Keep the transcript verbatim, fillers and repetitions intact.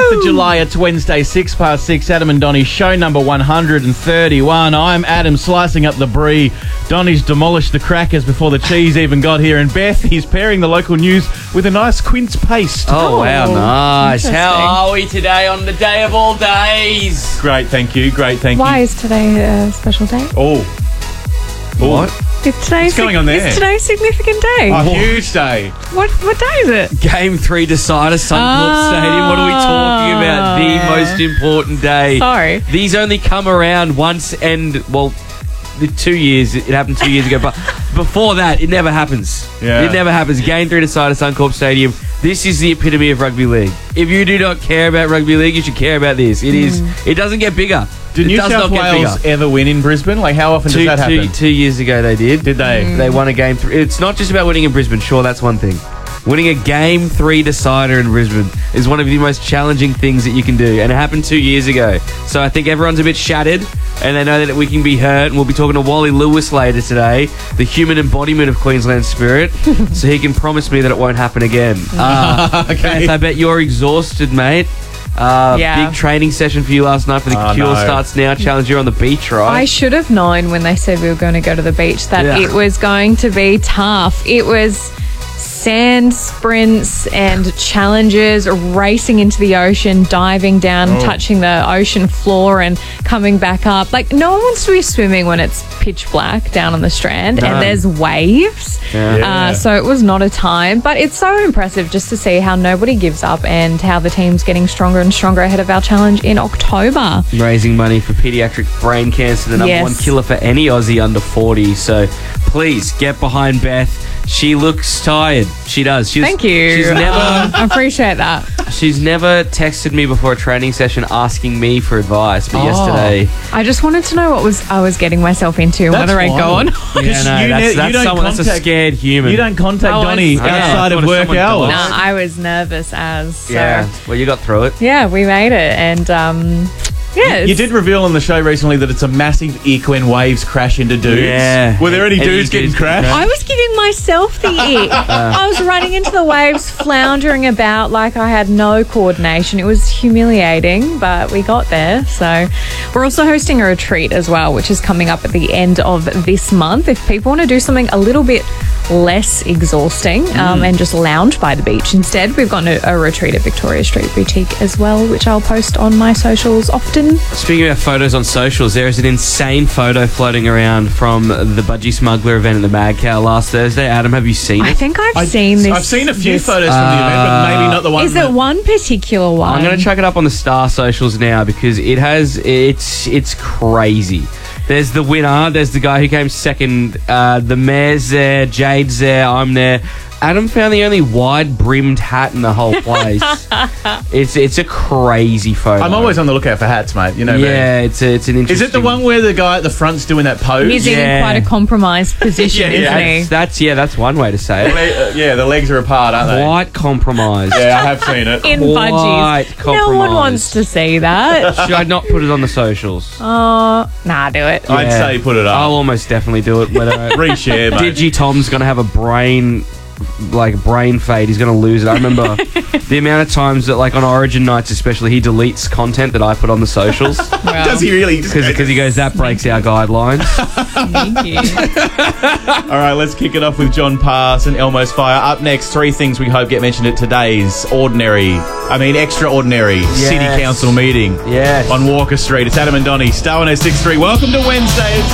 tenth of July, it's Wednesday, six past six. Adam and Donnie, show number one hundred thirty-one. I'm Adam, slicing up the brie. Donnie's demolished the crackers before the cheese even got here. And Beth, he's pairing the local news with a nice quince paste. Oh, wow, nice. Interesting. How are we today on the day of all days? Great, thank you. Great, thank Why you. is today a special day? Oh. What? It's today's What's going on there? It's today's significant day. A huge day. What what day is it? Game three decider, Suncorp Ah. Stadium. What are we talking about? The most important day. Sorry. These only come around once and, well, the two years. It happened two years ago. But before that, it never happens. Yeah. It never happens. Game three decider, Suncorp Stadium. This is the epitome of rugby league. If you do not care about rugby league, you should care about this. It is. It doesn't get bigger. Did it New does South not get Wales bigger. ever win in Brisbane? Like, how often Two, does that two, happen? two years ago they did. Did they? They won a game three. It's not just about winning in Brisbane. Sure, that's one thing. Winning a game three decider in Brisbane is one of the most challenging things that you can do. And it happened two years ago. So I think everyone's a bit shattered and they know that we can be hurt. And we'll be talking to Wally Lewis later today, the human embodiment of Queensland spirit, so he can promise me that it won't happen again. Uh, Okay. Beth, I bet you're exhausted, mate. Uh, Yeah. Big training session for you last night for the Oh, Cure no. Starts Now challenge. You're on the beach, right? I should have known when they said we were going to go to the beach that Yeah. it was going to be tough. It was sand sprints and challenges, racing into the ocean, diving down, Oh. touching the ocean floor and coming back up. Like, no one wants to be swimming when it's pitch black down on the strand No. and there's waves. Yeah. Yeah. Uh, so it was not a time, but it's so impressive just to see how nobody gives up and how the team's getting stronger and stronger ahead of our challenge in October. Raising money for paediatric brain cancer, the number Yes. one killer for any Aussie under forty. So please get behind Beth. She looks tired. She does. She's, Thank you. She's never, Um, I appreciate that. she's never texted me before a training session asking me for advice. But Oh. yesterday, I just wanted to know what was I was getting myself into and That's whether I go wild. on. yeah, Because no, you that's, ne- you that's, don't someone, that's a contact- scared human. You don't contact I was- Donnie Yeah. outside What of if work someone hours. dies? Nah, I was nervous as. So. Yeah. Well, you got through it. Yeah, we made it, and um, yeah, You it's- did reveal on the show recently that it's a massive ick when waves crash into dudes. Yeah. Were there any Any dudes dudes getting getting crashed? crashed? I was giving myself the ick. I was running into the waves, floundering about like I had no coordination. It was humiliating, but we got there. So we're also hosting a retreat as well, which is coming up at the end of this month. If people want to do something a little bit less exhausting um, and just lounge by the beach instead, we've got a, a retreat at Victoria Street Boutique as well, which I'll post on my socials often. Speaking about photos on socials, there is an insane photo floating around from the Budgie Smuggler event at the Mad Cow last Thursday. Adam, have you seen I it? think I've I- seen this. I've seen a few this- photos from the event, but maybe not the one. Is that- it one particular one? I'm going to chuck it up on the Star socials now because it has it's it's crazy. There's the winner. There's the guy who came second. Uh, the mayor's there. Jade's there. I'm there. Adam found the only wide-brimmed hat in the whole place. it's it's a crazy photo. I'm always on the lookout for hats, mate. You know me. yeah. It's a, it's an Is interesting. it the one where the guy at the front's doing that pose? He's in Yeah. quite a compromised position, Yeah, isn't yeah, he? That's, that's yeah. That's one way to say it. Le- uh, yeah, the legs are apart, aren't they? Quite compromised. Yeah, I have seen it. In Quite budgies. No one compromised. wants to see that. Should I not put it on the socials? Oh, nah, do it. I'd Yeah. say put it I'll up. almost definitely do it. Whether I- Reshare, mate. Digi Tom's gonna have a brain, like brain fade. He's gonna lose it. I remember the amount of times that, like on Origin nights, especially, he deletes content that I put on the socials Well, Does he really? Just because he goes, that breaks our guidelines. thank you. All right, let's kick it off with John Pass and Elmo's Fire. Up next, three things we hope get mentioned at today's ordinary, I mean extraordinary City Yes. Council meeting Yes. on Walker Street. It's Adam and Donnie, Star one oh six point three. Welcome to Wednesday.